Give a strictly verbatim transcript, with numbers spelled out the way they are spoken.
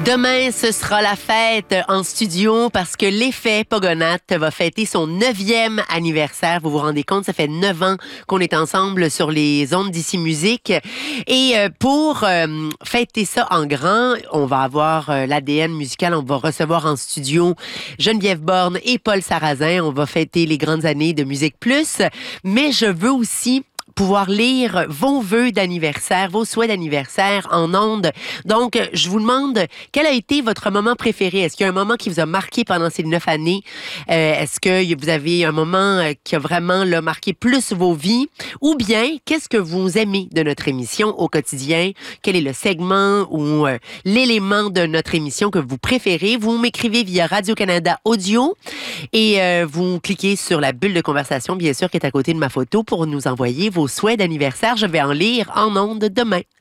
Demain, ce sera la fête en studio parce que l'Effet Pogonath va fêter son neuvième anniversaire. Vous vous rendez compte, ça fait neuf ans qu'on est ensemble sur les ondes d'Ici Musique. Et pour euh, fêter ça en grand, on va avoir euh, l'A D N musical. On va recevoir en studio Geneviève Borne et Paul Sarrazin. On va fêter les grandes années de Musique Plus. Mais je veux aussi pouvoir lire vos vœux d'anniversaire, vos souhaits d'anniversaire en ondes. Donc, je vous demande, quel a été votre moment préféré? Est-ce qu'il y a un moment qui vous a marqué pendant ces neuf années? Euh, est-ce que vous avez un moment qui a vraiment là, marqué plus vos vies? Ou bien, qu'est-ce que vous aimez de notre émission au quotidien? Quel est le segment ou euh, l'élément de notre émission que vous préférez? Vous m'écrivez via Radio-Canada Audio et euh, vous cliquez sur la bulle de conversation, bien sûr, qui est à côté de ma photo pour nous envoyer vos souhaits d'anniversaire. Je vais en lire en ondes demain.